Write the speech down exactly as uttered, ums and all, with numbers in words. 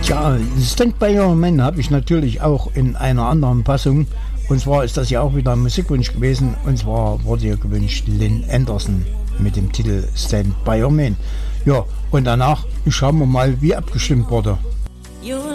Ja, Stand By Your Man habe ich natürlich auch in einer anderen Fassung. Und zwar ist das ja auch wieder ein Musikwunsch gewesen. Und zwar wurde hier gewünscht Lynn Anderson mit dem Titel Stand By Your Man. Ja, und danach schauen wir mal, wie abgestimmt wurde.